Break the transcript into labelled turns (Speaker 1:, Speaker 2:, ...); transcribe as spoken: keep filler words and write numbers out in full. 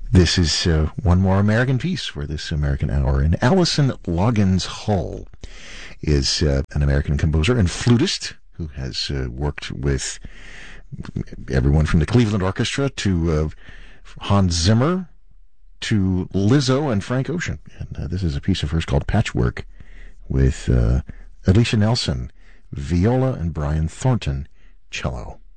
Speaker 1: This is uh, one more American piece for this American Hour. And Allison Loggins Hull is uh, an American composer and flutist who has uh, worked with everyone from the Cleveland Orchestra to uh, Hans Zimmer to Lizzo and Frank Ocean. And uh, this is a piece of hers called Patchwork with uh, Alicia Nelson, viola, and Brian Thornton, cello.